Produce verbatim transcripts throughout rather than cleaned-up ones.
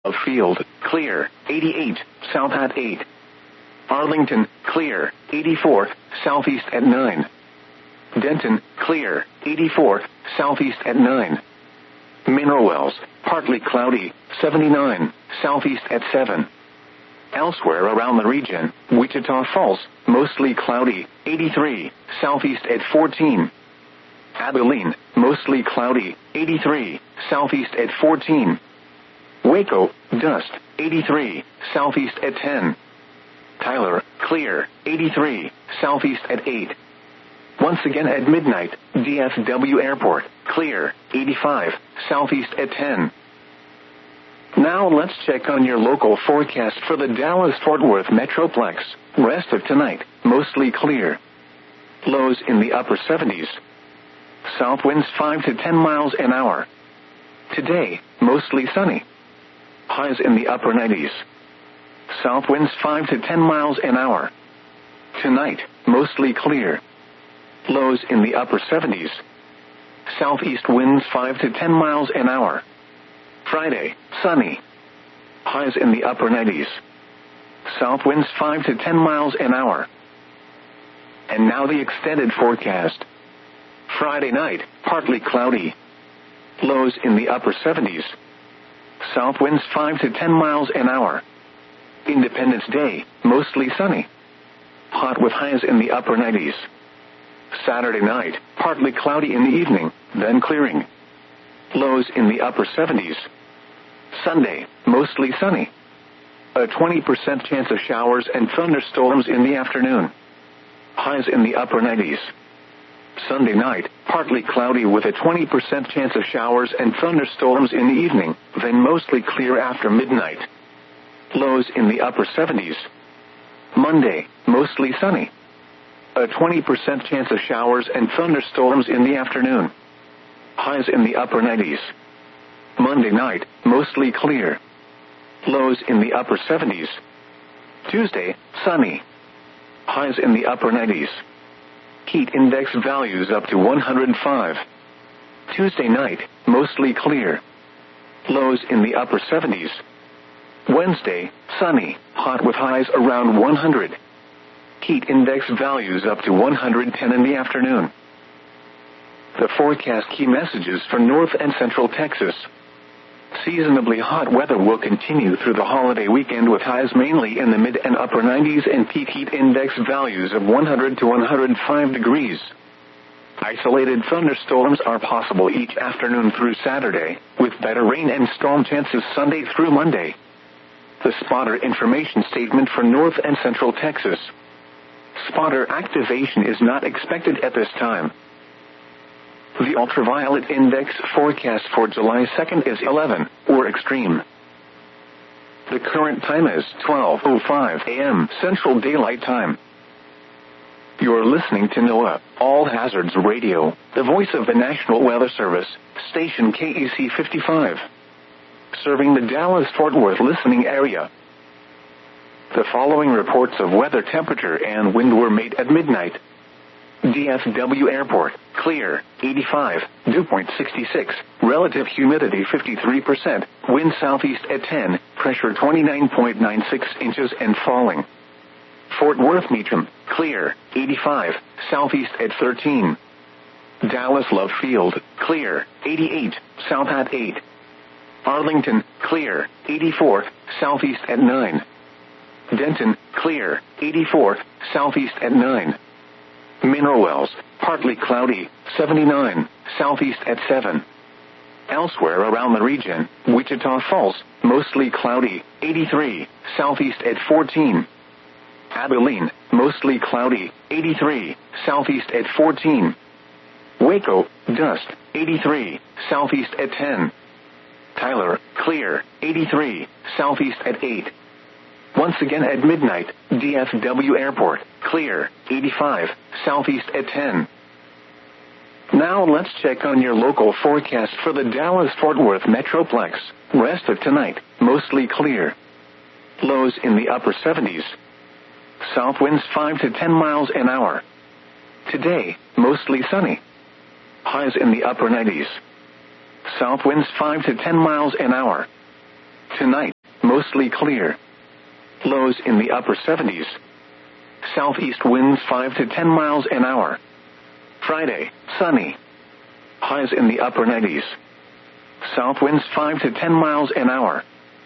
Field, clear, eighty-eight, south at eight. Arlington, clear, eighty-four, southeast at nine. Denton, clear, eighty-four, southeast at nine. Mineral Wells, partly cloudy, seventy-nine, southeast at seven. Elsewhere around the region, Wichita Falls, mostly cloudy, eighty-three, southeast at fourteen. Abilene, mostly cloudy, eighty-three, southeast at fourteen. Waco, dust, eighty-three, southeast at ten. Tyler, clear, eighty-three, southeast at eight. Once again at midnight, D F W Airport, clear, eighty-five, southeast at ten. Now let's check on your local forecast for the Dallas-Fort Worth Metroplex. Rest of tonight, mostly clear. Lows in the upper seventies. South winds five to ten miles an hour. Today, mostly sunny. Highs in the upper nineties. South winds five to ten miles an hour. Tonight, mostly clear. Lows in the upper seventies. Southeast winds five to ten miles an hour. Friday, sunny. Highs in the upper nineties. South winds five to ten miles an hour. And now the extended forecast. Friday night, partly cloudy. Lows in the upper seventies. South winds five to ten miles an hour. Independence Day, mostly sunny. Hot with highs in the upper nineties. Saturday night, partly cloudy in the evening, then clearing. Lows in the upper seventies. Sunday, mostly sunny. A twenty percent chance of showers and thunderstorms in the afternoon. Highs in the upper nineties. Sunday night, partly cloudy with a twenty percent chance of showers and thunderstorms in the evening, then mostly clear after midnight. Lows in the upper seventies. Monday, mostly sunny. A twenty percent chance of showers and thunderstorms in the afternoon. Highs in the upper nineties. Monday night, mostly clear. Lows in the upper seventies. Tuesday, sunny. Highs in the upper nineties. Heat index values up to one hundred five. Tuesday night, mostly clear. Lows in the upper seventies. Wednesday, sunny, hot with highs around one hundred. Heat index values up to one hundred ten in the afternoon. The forecast key messages for North and Central Texas. Seasonably hot weather will continue through the holiday weekend with highs mainly in the mid and upper nineties and peak heat index values of one hundred to one hundred five degrees. Isolated thunderstorms are possible each afternoon through Saturday, with better rain and storm chances Sunday through Monday. The spotter information statement for North and Central Texas. Spotter activation is not expected at this time. The ultraviolet index forecast for July second is eleven, or extreme. The current time is twelve oh five a.m. Central Daylight Time. You're listening to NOAA, All Hazards Radio, the voice of the National Weather Service, station K E C fifty-five. Serving the Dallas-Fort Worth listening area. The following reports of weather temperature and wind were made at midnight. D F W Airport, clear, eighty-five, dew point sixty-six, relative humidity fifty-three percent, wind southeast at ten, pressure twenty-nine point nine six inches and falling. Fort Worth Meacham, clear, eighty-five, southeast at thirteen. Dallas Love Field, clear, eighty-eight, south at eight. Arlington, clear, eighty-four, southeast at nine. Denton, clear, eighty-four, southeast at nine. Mineral Wells, partly cloudy, seventy-nine, southeast at seven. Elsewhere around the region, Wichita Falls, mostly cloudy, eighty-three, southeast at fourteen. Abilene, mostly cloudy, eighty-three, southeast at fourteen. Waco, dust, eighty-three, southeast at ten. Tyler, clear, eighty-three, southeast at eight. Once again at midnight, D F W Airport, clear, eighty-five, southeast at ten. Now let's check on your local forecast for the Dallas-Fort Worth Metroplex. Rest of tonight, mostly clear. Lows in the upper seventies. South winds five to ten miles an hour. Today, mostly sunny. Highs in the upper nineties. South winds five to ten miles an hour. Tonight, mostly clear. Lows in the upper seventies. Southeast winds five to ten miles an hour. Friday, sunny. Highs in the upper nineties. South winds five to ten miles an hour.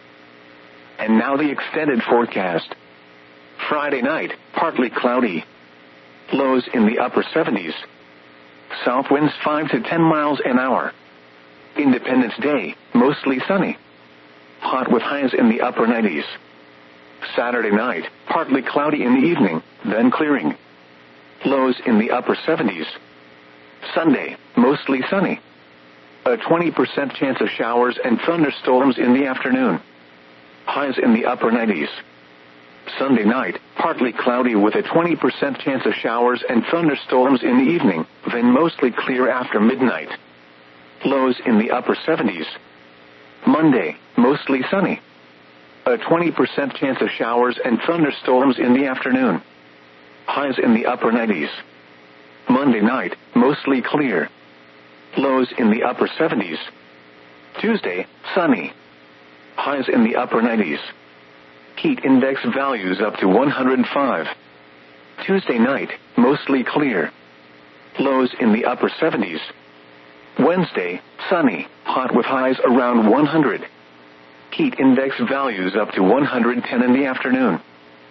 And now the extended forecast. Friday night, partly cloudy. Lows in the upper seventies. South winds five to ten miles an hour. Independence Day, mostly sunny. Hot with highs in the upper nineties. Saturday night, partly cloudy in the evening, then clearing. Lows in the upper seventies. Sunday, mostly sunny. A twenty percent chance of showers and thunderstorms in the afternoon. Highs in the upper nineties. Sunday night, partly cloudy with a twenty percent chance of showers and thunderstorms in the evening, then mostly clear after midnight. Lows in the upper seventies. Monday, mostly sunny. A twenty percent chance of showers and thunderstorms in the afternoon. Highs in the upper nineties. Monday night, mostly clear. Lows in the upper seventies. Tuesday, sunny. Highs in the upper nineties. Heat index values up to one hundred five. Tuesday night, mostly clear. Lows in the upper seventies. Wednesday, sunny, hot with highs around one hundred. Heat index values up to one hundred ten in the afternoon.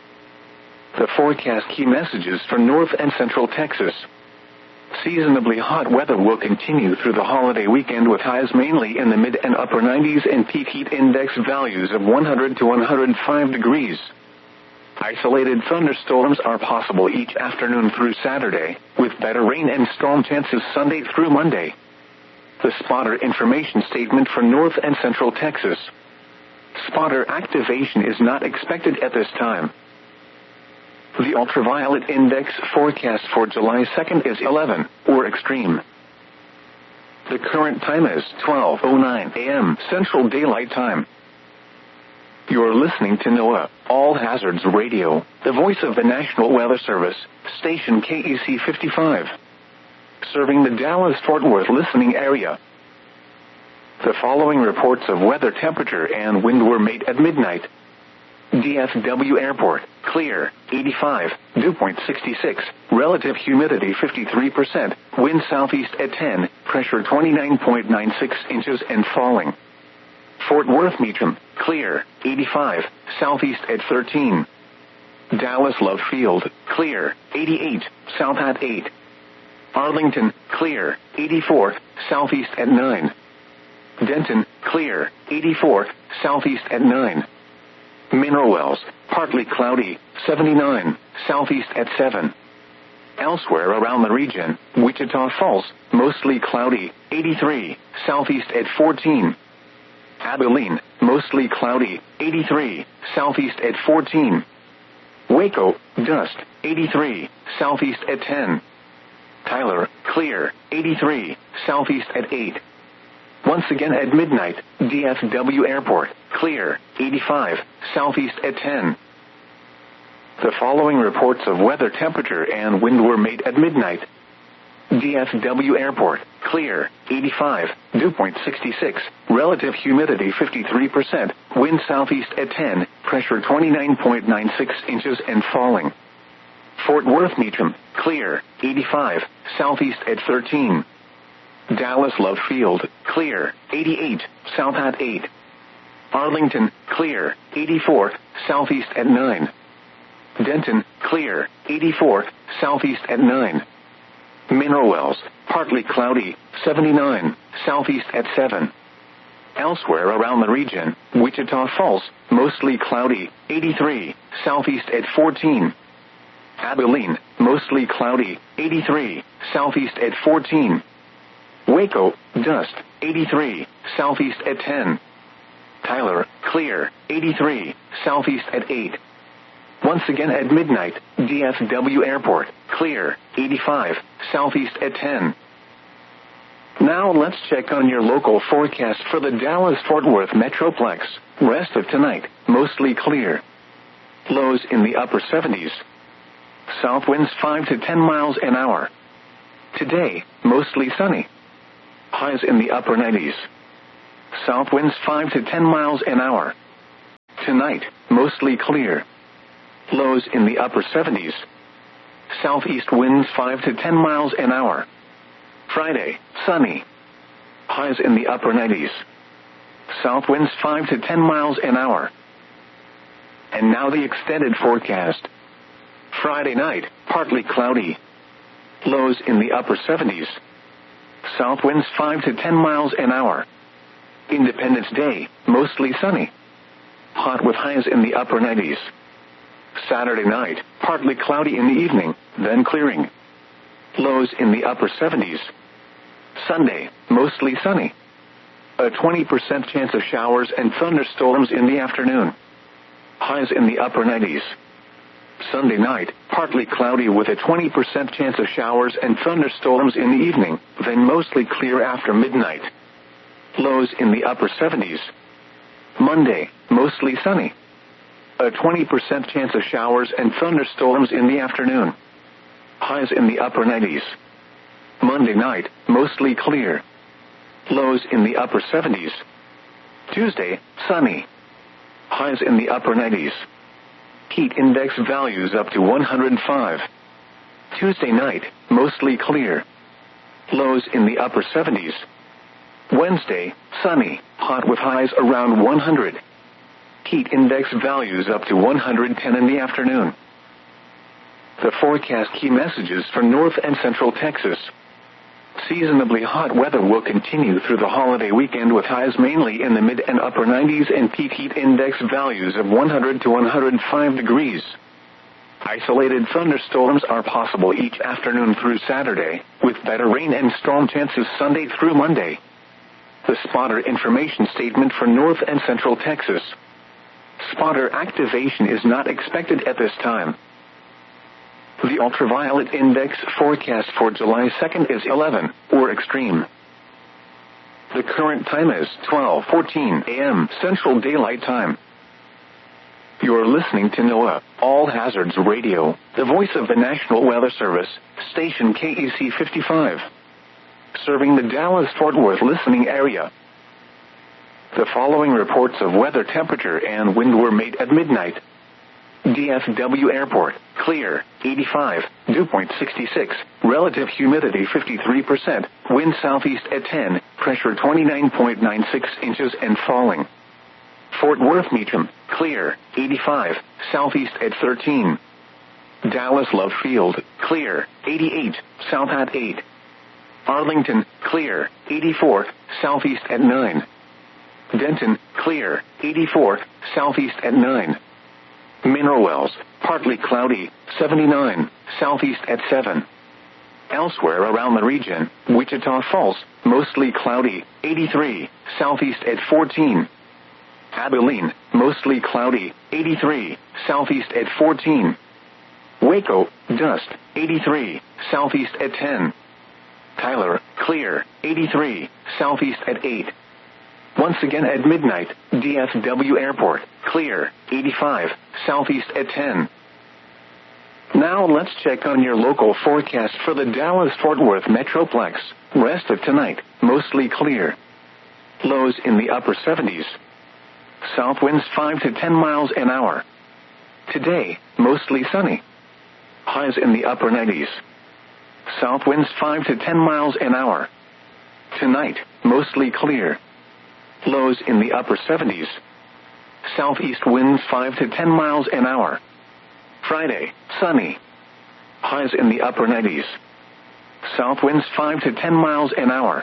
The forecast key messages for North and Central Texas. Seasonably hot weather will continue through the holiday weekend with highs mainly in the mid and upper nineties and peak heat index values of one hundred to one hundred five degrees. Isolated thunderstorms are possible each afternoon through Saturday, with better rain and storm chances Sunday through Monday. The spotter information statement for North and Central Texas. Spotter activation is not expected at this time. The ultraviolet index forecast for July second is eleven, or extreme. The current time is twelve oh nine a.m. Central Daylight Time. You're listening to NOAA, All Hazards Radio, the voice of the National Weather Service, station K E C fifty-five. Serving the Dallas-Fort Worth listening area. The following reports of weather temperature and wind were made at midnight. D F W Airport, clear, eighty-five, dew point sixty-six, relative humidity fifty-three percent, wind southeast at ten, pressure twenty-nine point nine six inches and falling. Fort Worth Meacham, clear, eighty-five, southeast at thirteen. Dallas Love Field, clear, eighty-eight, south at eight. Arlington, clear, eighty-four, southeast at nine. Denton, clear, eighty-four, southeast at nine. Mineral Wells, partly cloudy, seventy-nine, southeast at seven. Elsewhere around the region, Wichita Falls, mostly cloudy, eighty-three, southeast at fourteen. Abilene, mostly cloudy, eighty-three, southeast at fourteen. Waco, dust, eighty-three, southeast at ten. Tyler, clear, eighty-three, southeast at eight. Once again at midnight, D F W Airport, clear, eighty-five, southeast at ten. The following reports of weather temperature and wind were made at midnight. D F W Airport, clear, eighty-five, dew point sixty-six, relative humidity fifty-three percent, wind southeast at ten, pressure twenty-nine point nine six inches and falling. Fort Worth Meacham, clear, eighty-five, southeast at thirteen. Dallas Love Field, clear, eighty-eight, south at eight. Arlington, clear, eighty-four, southeast at nine. Denton, clear, eighty-four, southeast at nine. Mineral Wells, partly cloudy, seventy-nine, southeast at seven. Elsewhere around the region, Wichita Falls, mostly cloudy, eighty-three, southeast at fourteen. Abilene, mostly cloudy, eighty-three, southeast at fourteen. Waco, dust, eighty-three, southeast at ten. Tyler, clear, eighty-three, southeast at eight. Once again at midnight, D F W Airport, clear, eighty-five, southeast at ten. Now let's check on your local forecast for the Dallas-Fort Worth Metroplex. Rest of tonight, mostly clear. Lows in the upper seventies. South winds five to ten miles an hour. Today, mostly sunny. Highs in the upper nineties. South winds five to ten miles an hour. Tonight, mostly clear. Lows in the upper seventies. Southeast winds five to ten miles an hour. Friday, sunny. Highs in the upper nineties. South winds five to ten miles an hour. And now the extended forecast. Friday night, partly cloudy. Lows in the upper seventies. South winds five to ten miles an hour. Independence Day, mostly sunny. Hot with highs in the upper nineties. Saturday night, partly cloudy in the evening, then clearing. Lows in the upper seventies. Sunday, mostly sunny. A twenty percent chance of showers and thunderstorms in the afternoon. Highs in the upper nineties. Sunday night, partly cloudy with a twenty percent chance of showers and thunderstorms in the evening, then mostly clear after midnight. Lows in the upper seventies. Monday, mostly sunny. A twenty percent chance of showers and thunderstorms in the afternoon. Highs in the upper nineties. Monday night, mostly clear. Lows in the upper seventies. Tuesday, sunny. Highs in the upper nineties. Heat index values up to one hundred five. Tuesday night, mostly clear. Lows in the upper seventies. Wednesday, sunny, hot with highs around one hundred. Heat index values up to one hundred ten in the afternoon. The forecast key messages for North and Central Texas. Seasonably hot weather will continue through the holiday weekend with highs mainly in the mid and upper nineties and peak heat index values of one hundred to one hundred five degrees. Isolated thunderstorms are possible each afternoon through Saturday, with better rain and storm chances Sunday through Monday. The spotter information statement for North and Central Texas. Spotter activation is not expected at this time. The ultraviolet index forecast for July second is eleven, or extreme. The current time is twelve fourteen a.m. Central Daylight Time. You're listening to NOAA, All Hazards Radio, the voice of the National Weather Service, station K E C fifty-five. Serving the Dallas-Fort Worth listening area. The following reports of weather temperature and wind were made at midnight. D F W Airport, clear, eighty-five, dew point sixty-six, relative humidity fifty-three percent, wind southeast at ten, pressure twenty-nine point nine six inches and falling. Fort Worth Meacham, clear, eighty-five, southeast at thirteen. Dallas Love Field, clear, eighty-eight, south at eight. Arlington, clear, eighty-four, southeast at nine. Denton, clear, eighty-four, southeast at nine. Mineral Wells, partly cloudy, seventy-nine, southeast at seven. Elsewhere around the region, Wichita Falls, mostly cloudy, eighty-three, southeast at fourteen. Abilene, mostly cloudy, eighty-three, southeast at fourteen. Waco, dust, eighty-three, southeast at ten. Tyler, clear, eighty-three, southeast at eight. Once again at midnight, D F W Airport, clear, eighty-five, southeast at ten. Now let's check on your local forecast for the Dallas-Fort Worth Metroplex. Rest of tonight, mostly clear. Lows in the upper seventies. South winds five to ten miles an hour. Today, mostly sunny. Highs in the upper nineties. South winds five to ten miles an hour. Tonight, mostly clear. Lows in the upper seventies. Southeast winds five to ten miles an hour. Friday, sunny. Highs in the upper nineties. South winds five to ten miles an hour.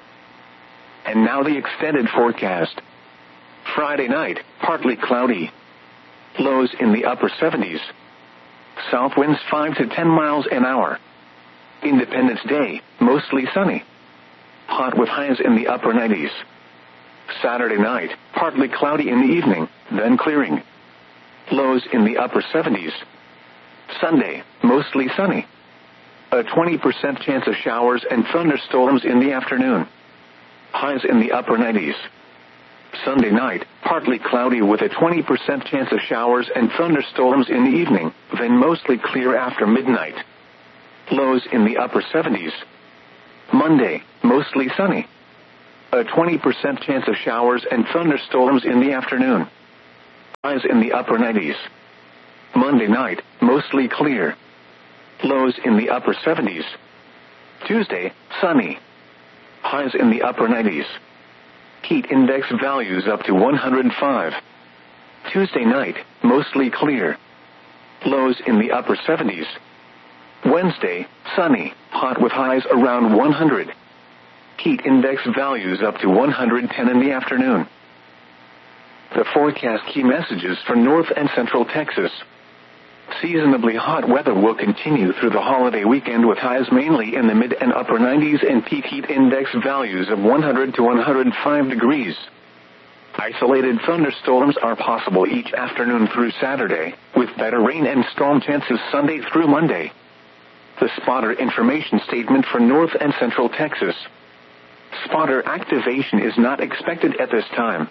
And now the extended forecast. Friday night, partly cloudy. Lows in the upper seventies. South winds five to ten miles an hour. Independence Day, mostly sunny. Hot with highs in the upper nineties. Saturday night, partly cloudy in the evening, then clearing. Lows in the upper seventies. Sunday, mostly sunny. A twenty percent chance of showers and thunderstorms in the afternoon. Highs in the upper nineties. Sunday night, partly cloudy with a twenty percent chance of showers and thunderstorms in the evening, then mostly clear after midnight. Lows in the upper seventies. Monday, mostly sunny. A twenty percent chance of showers and thunderstorms in the afternoon. Highs in the upper nineties. Monday night, mostly clear. Lows in the upper seventies. Tuesday, sunny. Highs in the upper nineties. Heat index values up to one hundred five. Tuesday night, mostly clear. Lows in the upper seventies. Wednesday, sunny, hot with highs around one hundred. Heat index values up to one hundred ten in the afternoon. The forecast key messages for North and Central Texas. Seasonably hot weather will continue through the holiday weekend with highs mainly in the mid and upper nineties and peak heat index values of one hundred to one hundred five degrees. Isolated thunderstorms are possible each afternoon through Saturday, with better rain and storm chances Sunday through Monday. The spotter information statement for North and Central Texas. Spotter activation is not expected at this time.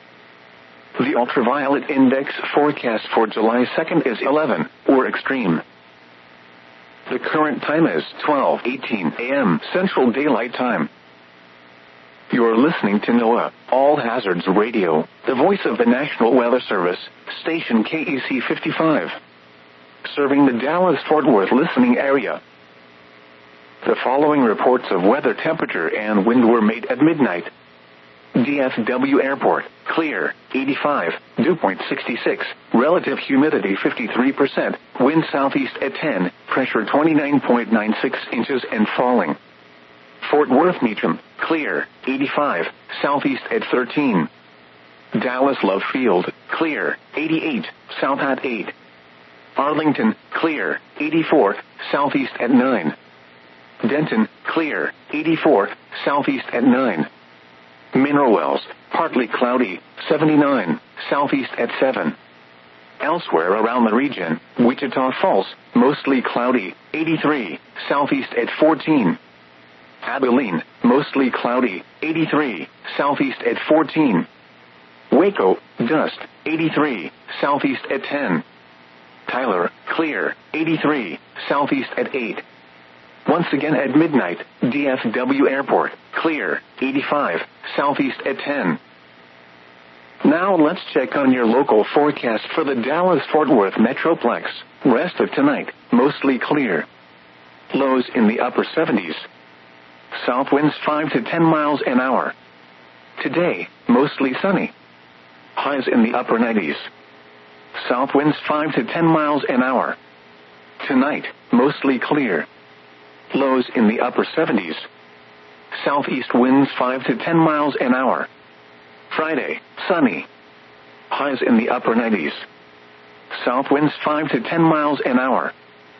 The ultraviolet index forecast for July second is eleven, or extreme. The current time is twelve eighteen a.m. Central Daylight Time. You're listening to NOAA, All Hazards Radio, the voice of the National Weather Service, station K E C fifty-five. Serving the Dallas-Fort Worth listening area. The following reports of weather temperature and wind were made at midnight. D F W Airport, clear, eighty-five, dew point sixty-six, relative humidity fifty-three percent, wind southeast at ten, pressure twenty-nine point nine six inches and falling. Fort Worth Meacham, clear, eighty-five, southeast at thirteen. Dallas Love Field, clear, eighty-eight, south at eight. Arlington, clear, eighty-four, southeast at nine. Denton, clear, eighty-four, southeast at nine. Mineral Wells, partly cloudy, seventy-nine, southeast at seven. Elsewhere around the region, Wichita Falls, mostly cloudy, eighty-three, southeast at fourteen. Abilene, mostly cloudy, eighty-three, southeast at fourteen. Waco, dust, eighty-three, southeast at ten. Tyler, clear, eighty-three, southeast at eight. Once again at midnight, D F W Airport, clear, eighty-five, southeast at ten. Now let's check on your local forecast for the Dallas-Fort Worth Metroplex. Rest of tonight, mostly clear. Lows in the upper seventies. South winds five to ten miles an hour. Today, mostly sunny. Highs in the upper nineties. South winds five to ten miles an hour. Tonight, mostly clear. Lows in the upper seventies. Southeast winds five to ten miles an hour. Friday, sunny. Highs in the upper nineties. South winds five to ten miles an hour.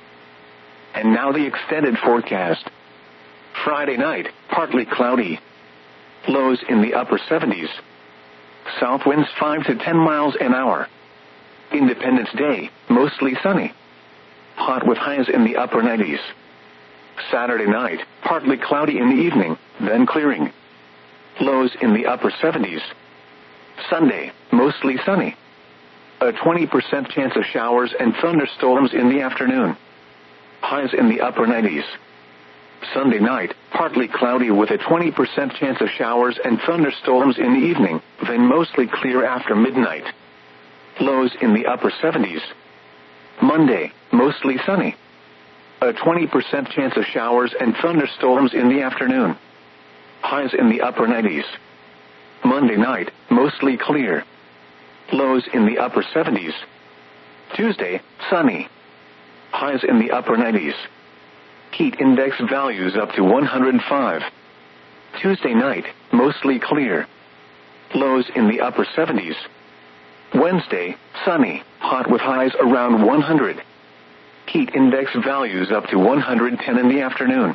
And now the extended forecast. Friday night, partly cloudy. Lows in the upper seventies. South winds five to ten miles an hour. Independence Day, mostly sunny. Hot with highs in the upper nineties. Saturday night, partly cloudy in the evening, then clearing. Lows in the upper seventies. Sunday, mostly sunny. A twenty percent chance of showers and thunderstorms in the afternoon. Highs in the upper nineties. Sunday night, partly cloudy with a twenty percent chance of showers and thunderstorms in the evening, then mostly clear after midnight. Lows in the upper seventies. Monday, mostly sunny. A twenty percent chance of showers and thunderstorms in the afternoon. Highs in the upper nineties. Monday night, mostly clear. Lows in the upper seventies. Tuesday, sunny. Highs in the upper nineties. Heat index values up to one hundred five. Tuesday night, mostly clear. Lows in the upper seventies. Wednesday, sunny, hot with highs around one hundred. Heat index values up to one hundred ten in the afternoon.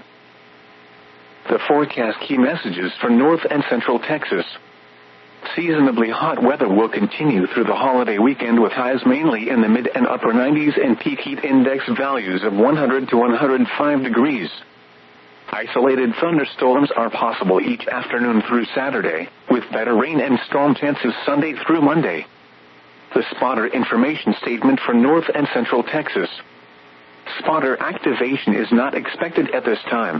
The forecast key messages for North and Central Texas. Seasonably hot weather will continue through the holiday weekend with highs mainly in the mid and upper nineties and peak heat index values of one hundred to one hundred five degrees. Isolated thunderstorms are possible each afternoon through Saturday, with better rain and storm chances Sunday through Monday. The spotter information statement for North and Central Texas. Spotter activation is not expected at this time.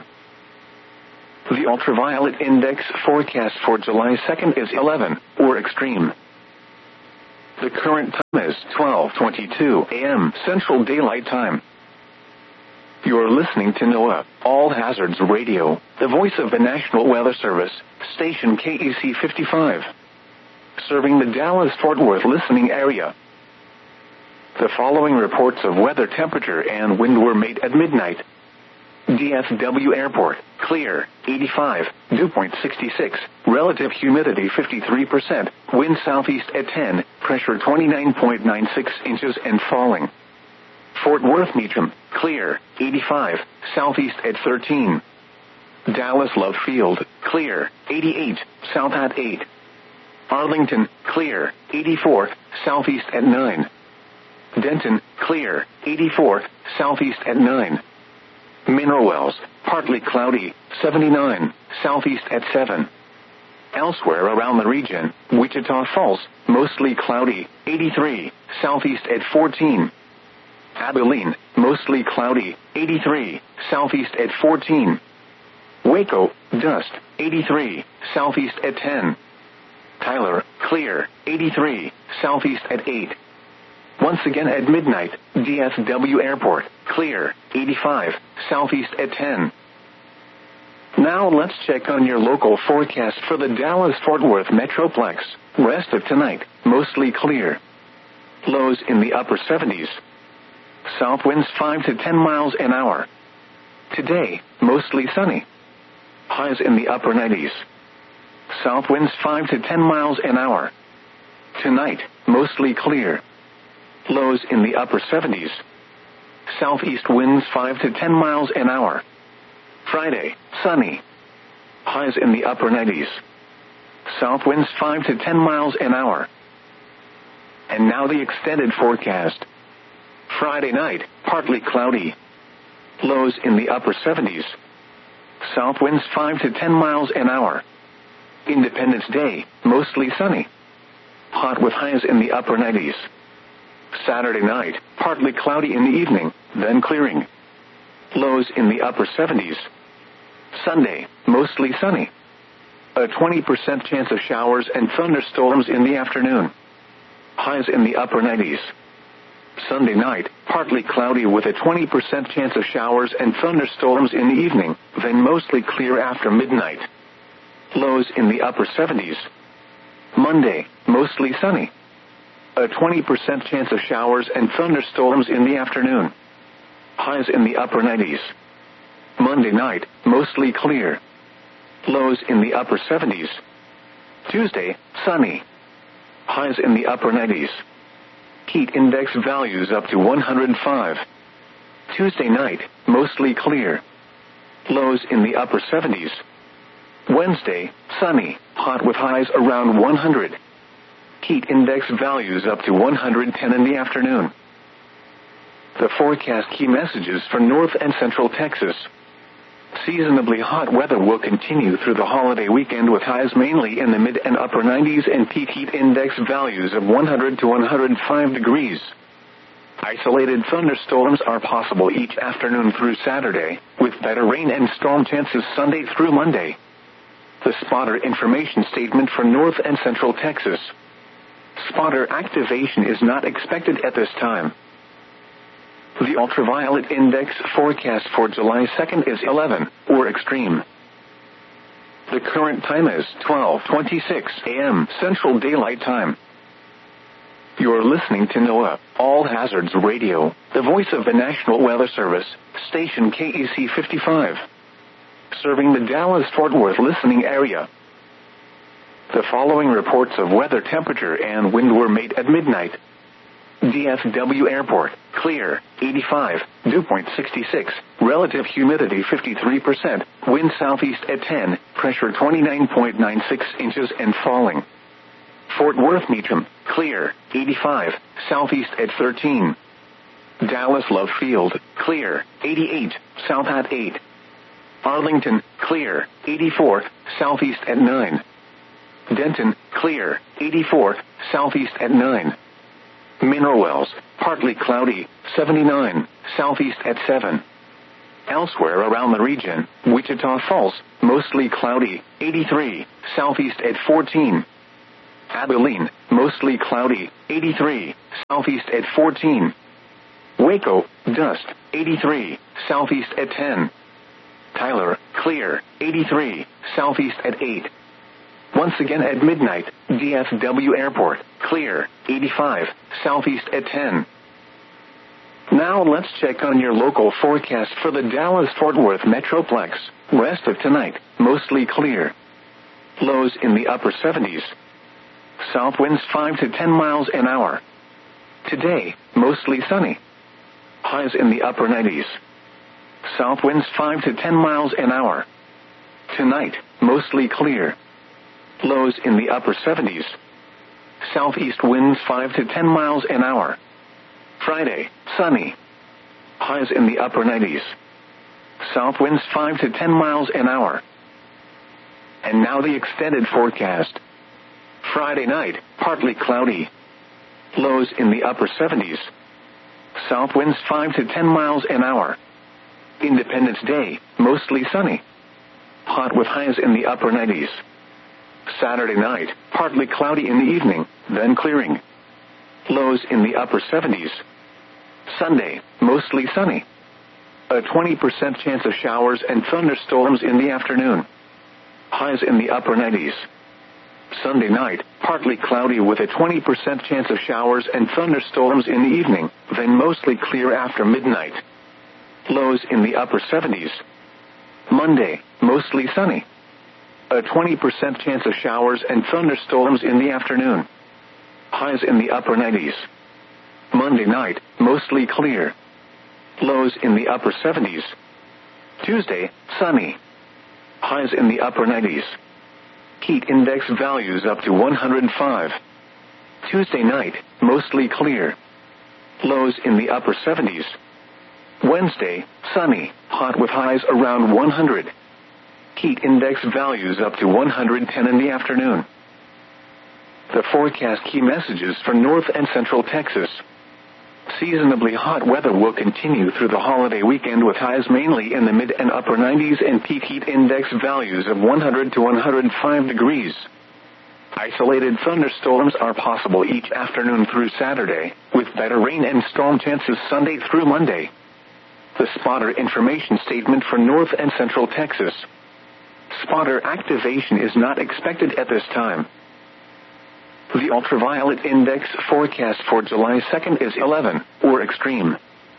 The ultraviolet index forecast for July second is eleven, or extreme. The current time is twelve twenty-two a.m. Central Daylight Time. You're listening to NOAA, All Hazards Radio, the voice of the National Weather Service, station K E C fifty-five. Serving the Dallas-Fort Worth listening area. The following reports of weather temperature and wind were made at midnight. D F W Airport, clear, eighty-five, dew point sixty-six, relative humidity fifty-three percent, wind southeast at ten, pressure twenty-nine point nine six inches and falling. Fort Worth Meacham, clear, eighty-five, southeast at thirteen. Dallas Love Field, clear, eighty-eight, south at eight. Arlington, clear, eighty-four, southeast at nine. Denton, clear, eighty-four, southeast at nine. Mineral Wells, partly cloudy, seventy-nine, southeast at seven. Elsewhere around the region, Wichita Falls, mostly cloudy, eighty-three, southeast at fourteen. Abilene, mostly cloudy, eighty-three, southeast at fourteen. Waco, dust, eighty-three, southeast at ten. Tyler, clear, eighty-three, southeast at eight. Once again at midnight, D F W Airport, clear, eighty-five, southeast at ten. Now let's check on your local forecast for the Dallas-Fort Worth Metroplex. Rest of tonight, mostly clear. Lows in the upper seventies. South winds five to ten miles an hour. Today, mostly sunny. Highs in the upper nineties. South winds five to ten miles an hour. Tonight, mostly clear. Lows in the upper seventies. Southeast winds five to ten miles an hour. Friday, sunny. Highs in the upper nineties. South winds five to ten miles an hour. And now the extended forecast. Friday night, partly cloudy. Lows in the upper seventies. South winds five to ten miles an hour. Independence Day, mostly sunny. Hot with highs in the upper nineties. Saturday night, partly cloudy in the evening, then clearing. Lows in the upper seventies. Sunday, mostly sunny. A twenty percent chance of showers and thunderstorms in the afternoon. Highs in the upper nineties. Sunday night, partly cloudy with a twenty percent chance of showers and thunderstorms in the evening, then mostly clear after midnight. Lows in the upper seventies. Monday, mostly sunny. A twenty percent chance of showers and thunderstorms in the afternoon. Highs in the upper nineties. Monday night, mostly clear. Lows in the upper seventies. Tuesday, sunny. Highs in the upper nineties. Heat index values up to one hundred five. Tuesday night, mostly clear. Lows in the upper seventies. Wednesday, sunny, hot with highs around one hundred. Heat index values up to one hundred ten in the afternoon. The forecast key messages for North and Central Texas. Seasonably hot weather will continue through the holiday weekend with highs mainly in the mid and upper nineties and peak heat index values of one hundred to one hundred five degrees. Isolated thunderstorms are possible each afternoon through Saturday, with better rain and storm chances Sunday through Monday. The spotter information statement for North and Central Texas. Spotter activation is not expected at this time. The ultraviolet index forecast for July second is eleven, or extreme. The current time is twelve twenty-six a.m. Central Daylight Time. You're listening to NOAA, All Hazards Radio, the voice of the National Weather Service, station K E C fifty-five. Serving the Dallas-Fort Worth listening area. The following reports of weather temperature and wind were made at midnight. D F W Airport, clear, eighty-five, dew point sixty-six, relative humidity fifty-three percent, wind southeast at ten, pressure twenty-nine point nine six inches and falling. Fort Worth Meacham, clear, eighty-five, southeast at thirteen. Dallas Love Field, clear, eighty-eight, south at eight. Arlington, clear, eighty-four, southeast at nine. Denton, clear, eighty-four, southeast at nine. Mineral Wells, partly cloudy, seventy-nine, southeast at seven. Elsewhere around the region, Wichita Falls, mostly cloudy, eighty-three, southeast at fourteen. Abilene, mostly cloudy, eighty-three, southeast at fourteen. Waco, dust, eighty-three, southeast at ten. Tyler, clear, eighty-three, southeast at eight. Once again at midnight, D F W Airport, clear, eighty-five, southeast at ten. Now let's check on your local forecast for the Dallas-Fort Worth Metroplex. Rest of tonight, mostly clear. Lows in the upper seventies. South winds five to ten miles an hour. Today, mostly sunny. Highs in the upper nineties. South winds five to ten miles an hour. Tonight, mostly clear. Lows in the upper seventies. Southeast winds five to ten miles an hour. Friday, sunny. Highs in the upper nineties. South winds five to ten miles an hour. And now the extended forecast. Friday night, partly cloudy. Lows in the upper seventies. South winds five to ten miles an hour. Independence Day, mostly sunny. Hot with highs in the upper nineties. Saturday night, partly cloudy in the evening, then clearing. Lows in the upper seventies. Sunday, mostly sunny. A twenty percent chance of showers and thunderstorms in the afternoon. Highs in the upper nineties. Sunday night, partly cloudy with a twenty percent chance of showers and thunderstorms in the evening, then mostly clear after midnight. Lows in the upper seventies. Monday, mostly sunny. A twenty percent chance of showers and thunderstorms in the afternoon. Highs in the upper nineties. Monday night, mostly clear. Lows in the upper seventies. Tuesday, sunny. Highs in the upper nineties. Heat index values up to one hundred five. Tuesday night, mostly clear. Lows in the upper seventies. Wednesday, sunny, hot with highs around one hundred. Heat index values up to one hundred ten in the afternoon. The forecast key messages for North and Central Texas. Seasonably hot weather will continue through the holiday weekend with highs mainly in the mid and upper nineties and peak heat index values of one hundred to one hundred five degrees. Isolated thunderstorms are possible each afternoon through Saturday, with better rain and storm chances Sunday through Monday. The spotter information statement for North and Central Texas. Spotter activation is not expected at this time. The ultraviolet index forecast for July second is eleven, or extreme.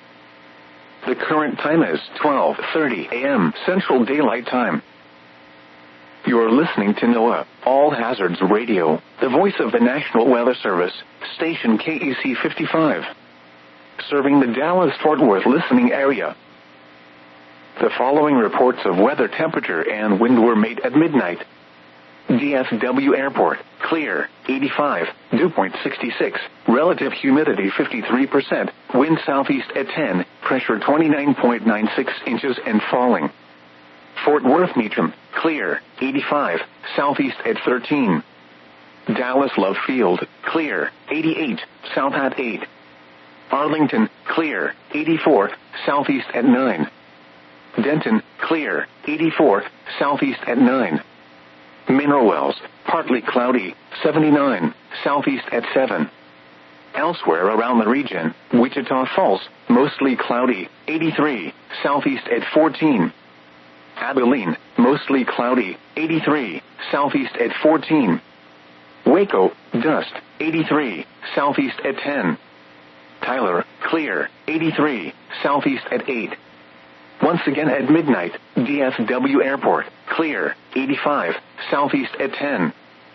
The current time is twelve thirty a.m. Central Daylight Time. You're listening to NOAA, All Hazards Radio, the voice of the National Weather Service, station K E C fifty-five. Serving the Dallas-Fort Worth listening area. The following reports of weather temperature and wind were made at midnight. D F W Airport, clear, eighty-five, dew point sixty-six, relative humidity fifty-three percent, wind southeast at ten, pressure twenty-nine point nine six inches and falling. Fort Worth Meacham, clear, eighty-five, southeast at thirteen. Dallas Love Field, clear, eighty-eight, south at eight. Arlington, clear, eighty-four, southeast at nine. Denton, clear, eighty-four, southeast at nine. Mineral Wells, partly cloudy, seventy-nine, southeast at seven. Elsewhere around the region, Wichita Falls, mostly cloudy, eighty-three, southeast at fourteen. Abilene, mostly cloudy, eighty-three, southeast at fourteen. Waco, dust, eighty-three, southeast at ten. Tyler, clear, eighty-three, southeast at eight. Once again at midnight, D F W Airport, clear, eighty-five, southeast at ten.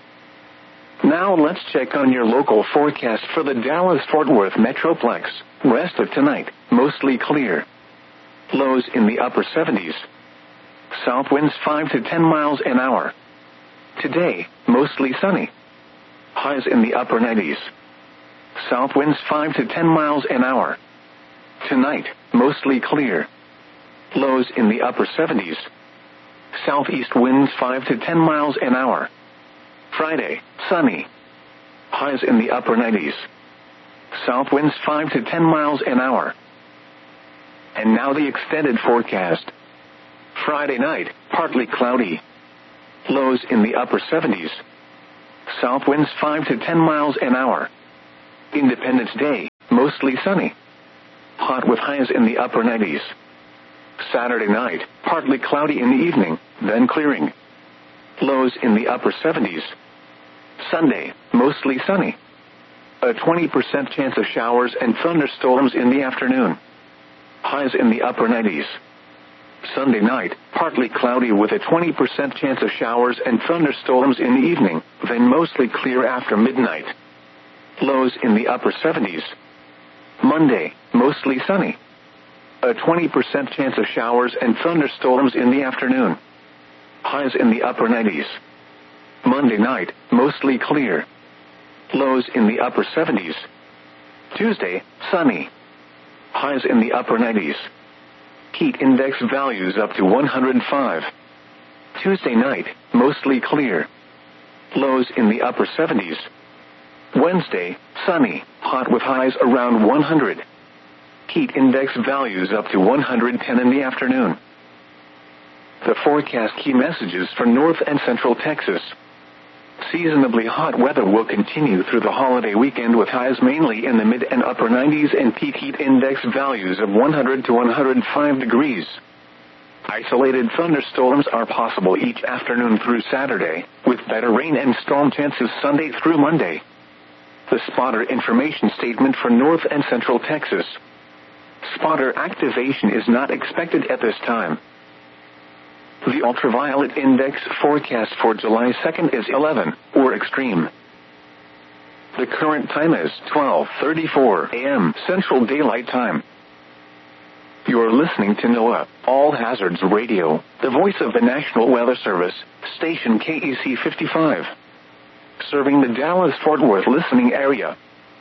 Now let's check on your local forecast for the Dallas-Fort Worth Metroplex. Rest of tonight, mostly clear. Lows in the upper seventies. South winds five to ten miles an hour. Today, mostly sunny. Highs in the upper nineties. South winds five to ten miles an hour. Tonight, mostly clear. Lows in the upper seventies. Southeast winds five to ten miles an hour. Friday, sunny. Highs in the upper nineties. South winds five to ten miles an hour. And now the extended forecast. Friday night, partly cloudy. Lows in the upper seventies. South winds five to ten miles an hour. Independence Day, mostly sunny. Hot with highs in the upper nineties. Saturday night, partly cloudy in the evening, then clearing. Lows in the upper seventies. Sunday, mostly sunny. A twenty percent chance of showers and thunderstorms in the afternoon. Highs in the upper nineties. Sunday night, partly cloudy with a twenty percent chance of showers and thunderstorms in the evening, then mostly clear after midnight. Lows in the upper seventies. Monday, mostly sunny. A twenty percent chance of showers and thunderstorms in the afternoon. Highs in the upper nineties. Monday night, mostly clear. Lows in the upper seventies. Tuesday, sunny. Highs in the upper nineties. Heat index values up to one hundred five. Tuesday night, mostly clear. Lows in the upper seventies. Wednesday, sunny, hot with highs around one hundred. Heat index values up to one hundred ten in the afternoon. The forecast key messages for North and Central Texas. Seasonably hot weather will continue through the holiday weekend with highs mainly in the mid and upper nineties and peak heat index values of one hundred to one hundred five degrees. Isolated thunderstorms are possible each afternoon through Saturday, with better rain and storm chances Sunday through Monday. The spotter information statement for North and Central Texas. Spotter activation is not expected at this time. The ultraviolet index forecast for July second is eleven, or extreme. The current time is twelve thirty-four a.m. Central Daylight Time. You're listening to NOAA, All Hazards Radio, the voice of the National Weather Service, station K E C fifty-five. Serving the Dallas-Fort Worth listening area.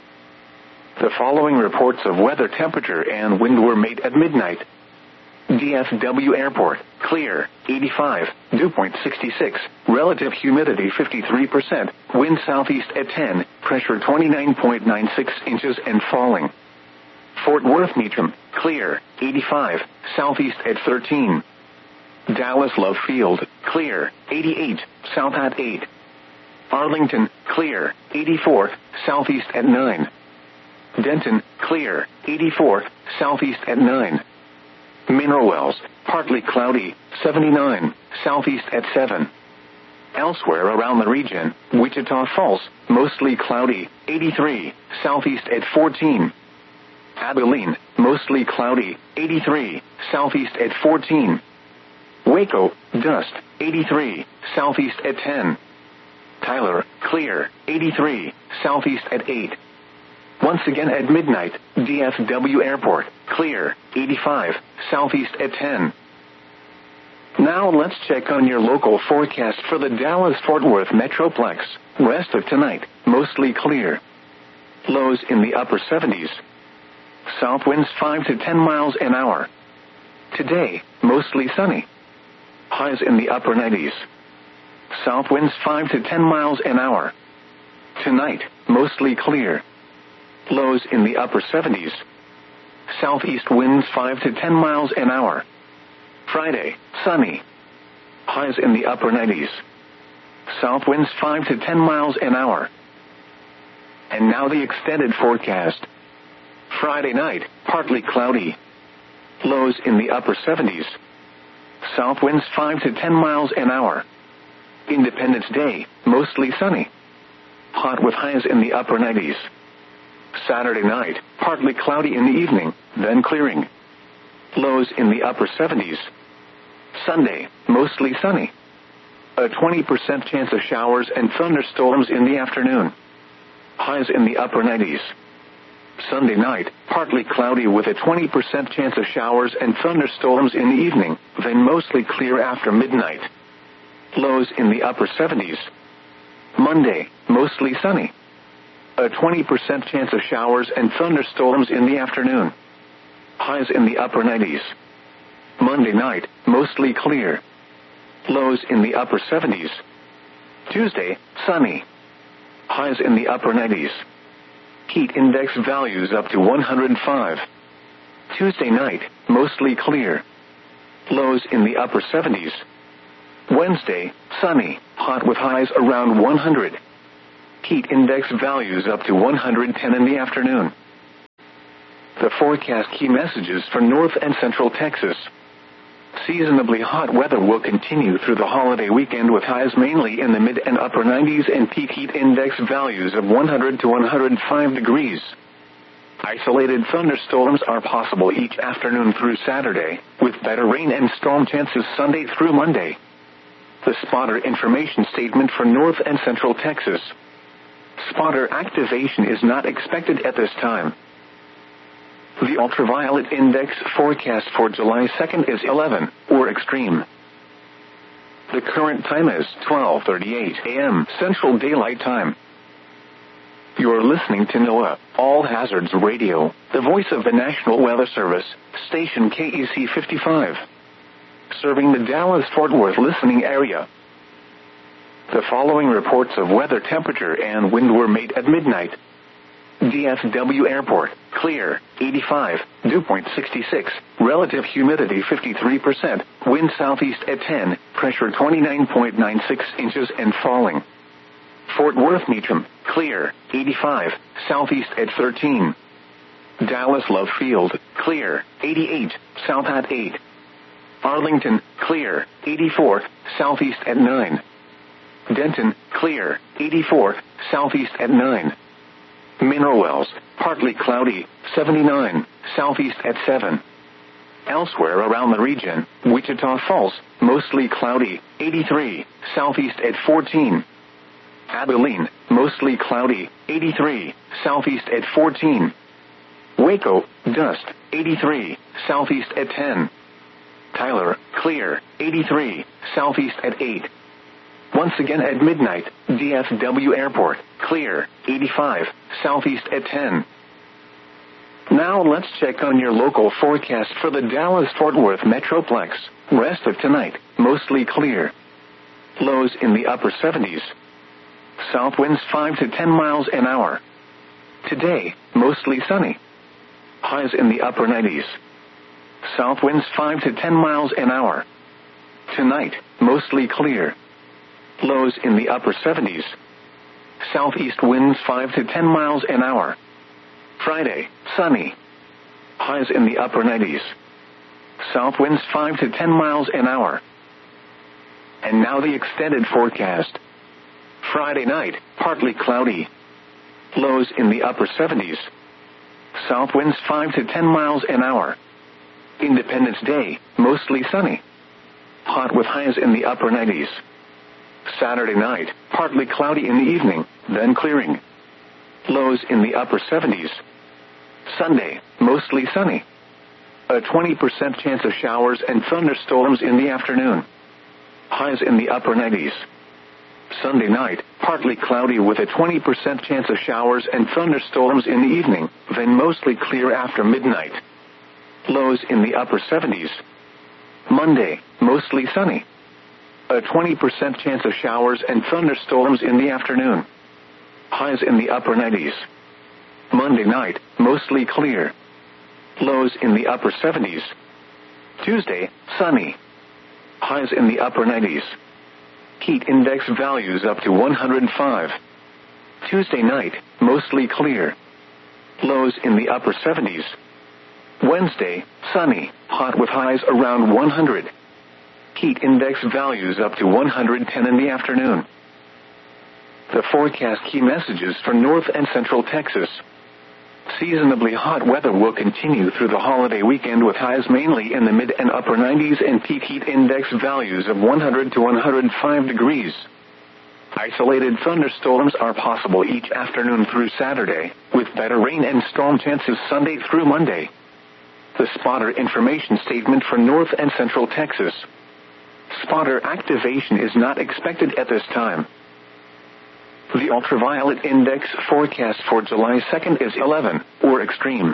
The following reports of weather temperature and wind were made at midnight. D F W Airport, clear, eighty-five, dew point sixty-six, relative humidity fifty-three percent, wind southeast at ten, pressure twenty-nine point nine six inches and falling. Fort Worth Meacham, clear, eighty-five, southeast at thirteen. Dallas Love Field, clear, eighty-eight, south at eight. Arlington, clear, eighty-four, southeast at nine. Denton, clear, eighty-four, southeast at nine. Mineral Wells, partly cloudy, seventy-nine, southeast at seven. Elsewhere around the region, Wichita Falls, mostly cloudy, eighty-three, southeast at fourteen. Abilene, mostly cloudy, eighty-three, southeast at fourteen. Waco, dust, eighty-three, southeast at ten. Tyler, clear, eighty-three, southeast at eight. Once again at midnight, D F W Airport, clear, eighty-five, southeast at ten. Now let's check on your local forecast for the Dallas-Fort Worth Metroplex. Rest of tonight, mostly clear. Lows in the upper seventies. South winds five to ten miles an hour. Today, mostly sunny. Highs in the upper nineties. South winds five to ten miles an hour. Tonight, mostly clear. Lows in the upper seventies. Southeast winds five to ten miles an hour. Friday, sunny. Highs in the upper nineties. South winds five to ten miles an hour. And now the extended forecast. Friday night, partly cloudy. Lows in the upper seventies. South winds five to ten miles an hour. Independence Day, mostly sunny. Hot with highs in the upper nineties. Saturday night, partly cloudy in the evening, then clearing. Lows in the upper seventies. Sunday, mostly sunny. A twenty percent chance of showers and thunderstorms in the afternoon. Highs in the upper nineties. Sunday night, partly cloudy with a twenty percent chance of showers and thunderstorms in the evening, then mostly clear after midnight. Lows in the upper seventies. Monday, mostly sunny. A twenty percent chance of showers and thunderstorms in the afternoon. Highs in the upper nineties. Monday night, mostly clear. Lows in the upper seventies. Tuesday, sunny. Highs in the upper nineties. Heat index values up to one hundred five. Tuesday night, mostly clear. Lows in the upper seventies. Wednesday, sunny, hot with highs around one hundred. Heat index values up to one hundred ten in the afternoon. The forecast key messages for North and Central Texas. Seasonably hot weather will continue through the holiday weekend with highs mainly in the mid and upper nineties and peak heat index values of one hundred to one hundred five degrees. Isolated thunderstorms are possible each afternoon through Saturday, with better rain and storm chances Sunday through Monday. The spotter information statement for North and Central Texas. Spotter activation is not expected at this time. The ultraviolet index forecast for July second is eleven, or extreme. The current time is twelve thirty-eight a m Central Daylight Time. You're listening to NOAA, All Hazards Radio, the voice of the National Weather Service, station K E C fifty-five. Serving the Dallas-Fort Worth listening area. The following reports of weather temperature and wind were made at midnight. D F W Airport, clear, eighty-five, dew point sixty-six, relative humidity fifty-three percent, wind southeast at ten, pressure twenty-nine point nine six inches and falling. Fort Worth Meacham, clear, eighty-five, southeast at thirteen. Dallas Love Field, clear, eighty-eight, south at eight. Arlington, clear, eighty-four, southeast at nine. Denton, clear, eighty-four, southeast at nine. Mineral Wells, partly cloudy, seventy-nine, southeast at seven. Elsewhere around the region, Wichita Falls, mostly cloudy, eighty-three, southeast at fourteen. Abilene, mostly cloudy, eighty-three, southeast at fourteen. Waco, dust, eighty-three, southeast at ten. Tyler, clear, eighty-three, southeast at eight. Once again at midnight, D F W Airport, clear, eighty-five, southeast at ten. Now let's check on your local forecast for the Dallas-Fort Worth Metroplex. Rest of tonight, mostly clear. Lows in the upper seventies. South winds five to ten miles an hour. Today, mostly sunny. Highs in the upper nineties. South winds five to ten miles an hour. Tonight, mostly clear. Lows in the upper seventies. Southeast winds five to ten miles an hour. Friday, sunny. Highs in the upper nineties. South winds five to ten miles an hour. And now the extended forecast. Friday night, partly cloudy. Lows in the upper seventies. South winds five to ten miles an hour. Independence Day, mostly sunny. Hot with highs in the upper nineties. Saturday night, partly cloudy in the evening, then clearing. Lows in the upper seventies. Sunday, mostly sunny. A twenty percent chance of showers and thunderstorms in the afternoon. Highs in the upper nineties. Sunday night, partly cloudy with a twenty percent chance of showers and thunderstorms in the evening, then mostly clear after midnight. Lows in the upper seventies. Monday, mostly sunny. A twenty percent chance of showers and thunderstorms in the afternoon. Highs in the upper nineties. Monday night, mostly clear. Lows in the upper seventies. Tuesday, sunny. Highs in the upper nineties. Heat index values up to one hundred five. Tuesday night, mostly clear. Lows in the upper seventies. Wednesday, sunny, hot with highs around one hundred. Heat index values up to one hundred ten in the afternoon. The forecast key messages for North and Central Texas. Seasonably hot weather will continue through the holiday weekend with highs mainly in the mid and upper nineties and peak heat index values of one hundred to one hundred five degrees. Isolated thunderstorms are possible each afternoon through Saturday, with better rain and storm chances Sunday through Monday. The spotter information statement for North and Central Texas. Spotter activation is not expected at this time. The ultraviolet index forecast for July second is eleven, or extreme.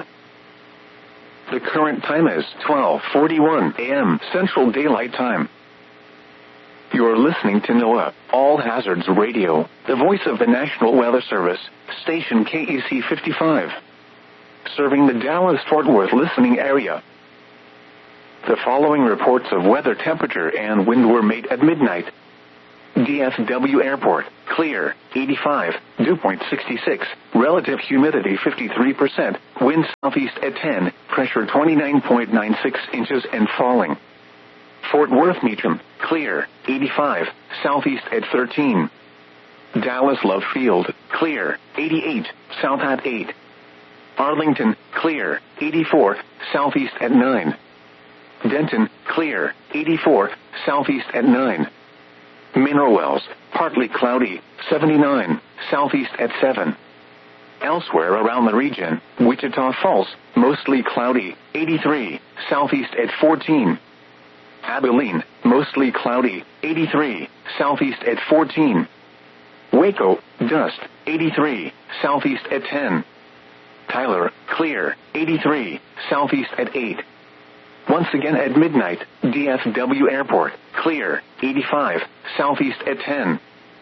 The current time is twelve forty-one a m Central Daylight Time. You're listening to NOAA, All Hazards Radio, the voice of the National Weather Service, station K E C fifty-five. Serving the Dallas-Fort Worth listening area. The following reports of weather temperature and wind were made at midnight. D F W Airport, clear, eighty-five, dew point sixty-six, relative humidity fifty-three percent, wind southeast at ten, pressure twenty-nine point nine six inches and falling. Fort Worth Meacham, clear, eighty-five, southeast at thirteen. Dallas Love Field, clear, eighty-eight, south at eight. Arlington, clear, eighty-four, southeast at nine. Denton, clear, eighty-four, southeast at nine. Mineral Wells, partly cloudy, seventy-nine, southeast at seven. Elsewhere around the region, Wichita Falls, mostly cloudy, eighty-three, southeast at fourteen. Abilene, mostly cloudy, eighty-three, southeast at fourteen. Waco, dust, eighty-three, southeast at ten. Tyler, clear, eighty-three, southeast at eight. Once again at midnight, D F W Airport, clear, eighty-five, southeast at ten.